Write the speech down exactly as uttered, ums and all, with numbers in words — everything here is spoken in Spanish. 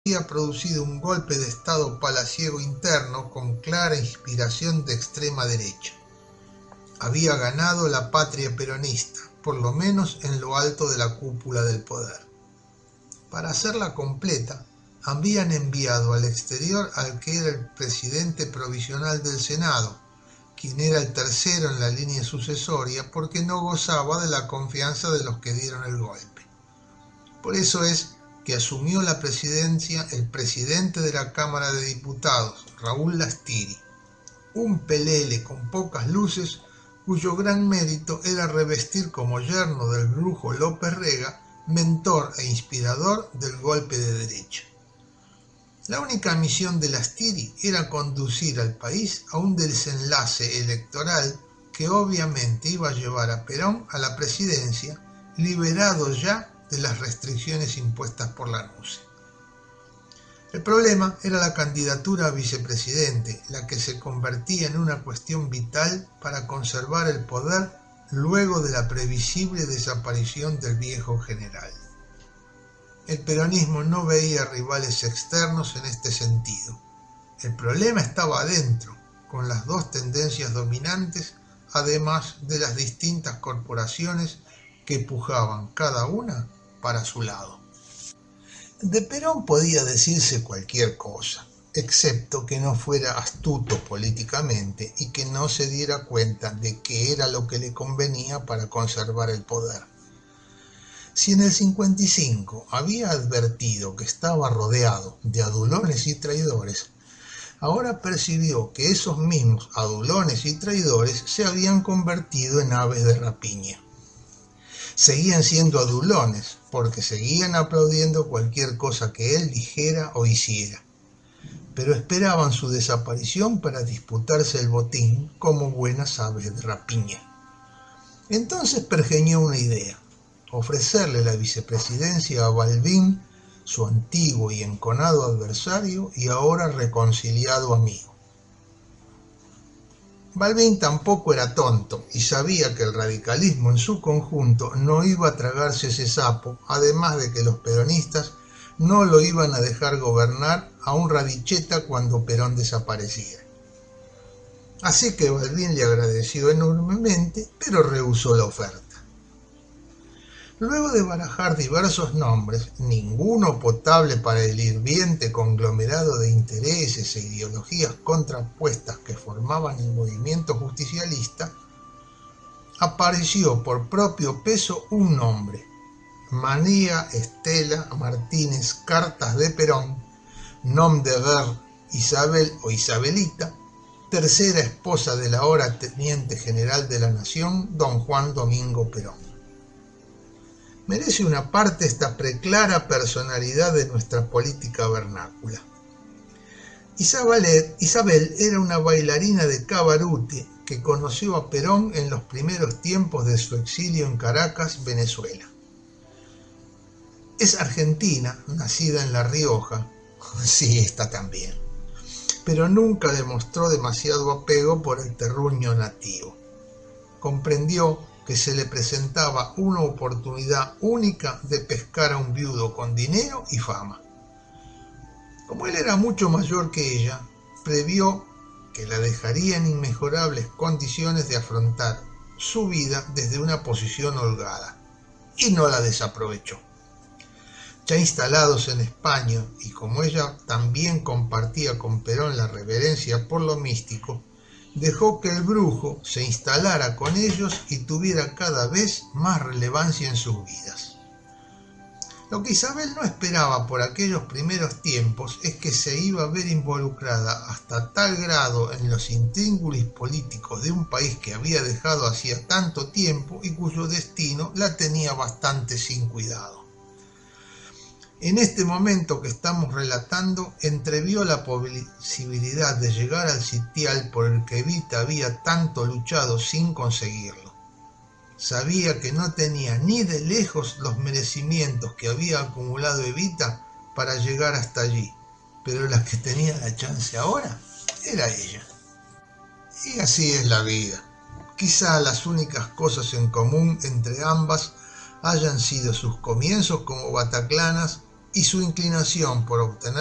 había producido un golpe de estado palaciego interno con clara inspiración de extrema derecha. Había ganado la patria peronista, por lo menos en lo alto de la cúpula del poder. Para hacerla completa, habían enviado al exterior al que era el presidente provisional del Senado, quien era el tercero en la línea sucesoria porque no gozaba de la confianza de los que dieron el golpe. Por eso es que asumió la presidencia el presidente de la Cámara de Diputados, Raúl Lastiri, un pelele con pocas luces cuyo gran mérito era revestir como yerno del brujo López Rega, mentor e inspirador del golpe de derecha. La única misión de Lastiri era conducir al país a un desenlace electoral que obviamente iba a llevar a Perón a la presidencia, liberado ya de las restricciones impuestas por la N U C E. El problema era la candidatura a vicepresidente, la que se convertía en una cuestión vital para conservar el poder luego de la previsible desaparición del viejo general. El peronismo no veía rivales externos en este sentido. El problema estaba adentro, con las dos tendencias dominantes, además de las distintas corporaciones que pujaban cada una para su lado. De Perón podía decirse cualquier cosa, excepto que no fuera astuto políticamente y que no se diera cuenta de qué era lo que le convenía para conservar el poder. Si en el cincuenta y cinco había advertido que estaba rodeado de adulones y traidores, ahora percibió que esos mismos adulones y traidores se habían convertido en aves de rapiña. Seguían siendo adulones, porque seguían aplaudiendo cualquier cosa que él dijera o hiciera, pero esperaban su desaparición para disputarse el botín como buenas aves de rapiña. Entonces pergeñó una idea: ofrecerle la vicepresidencia a Balbín, su antiguo y enconado adversario y ahora reconciliado amigo. Balbín tampoco era tonto y sabía que el radicalismo en su conjunto no iba a tragarse ese sapo, además de que los peronistas no lo iban a dejar gobernar a un radicheta cuando Perón desapareciera. Así que Balbín le agradeció enormemente, pero rehusó la oferta. Luego de barajar diversos nombres, ninguno potable para el hirviente conglomerado de intereses e ideologías contrapuestas que formaban el movimiento justicialista, apareció por propio peso un nombre: María Estela Martínez Cartas de Perón, nom de guerre Isabel o Isabelita, tercera esposa del ahora teniente general de la Nación, don Juan Domingo Perón. Merece una parte esta preclara personalidad de nuestra política vernácula. Isabel, Isabel era una bailarina de cabarute que conoció a Perón en los primeros tiempos de su exilio en Caracas, Venezuela. Es argentina, nacida en La Rioja, sí, esta también, pero nunca demostró demasiado apego por el terruño nativo. Comprendió que se le presentaba una oportunidad única de pescar a un viudo con dinero y fama. Como él era mucho mayor que ella, previó que la dejaría en inmejorables condiciones de afrontar su vida desde una posición holgada, y no la desaprovechó. Ya instalados en España, y como ella también compartía con Perón la reverencia por lo místico, dejó que el brujo se instalara con ellos y tuviera cada vez más relevancia en sus vidas. Lo que Isabel no esperaba por aquellos primeros tiempos es que se iba a ver involucrada hasta tal grado en los intríngulis políticos de un país que había dejado hacía tanto tiempo y cuyo destino la tenía bastante sin cuidado. En este momento que estamos relatando, entrevió la posibilidad de llegar al sitial por el que Evita había tanto luchado sin conseguirlo. Sabía que no tenía ni de lejos los merecimientos que había acumulado Evita para llegar hasta allí, pero la que tenía la chance ahora era ella. Y así es la vida. Quizá las únicas cosas en común entre ambas hayan sido sus comienzos como bataclanas y su inclinación por obtener